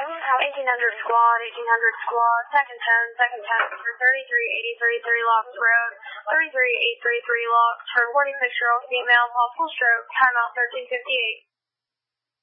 1800 squad, 1800 squad, second 10, for 3383 Locks Road, 33833 Locks, for reporting picture of female, possible stroke, timeout 1358.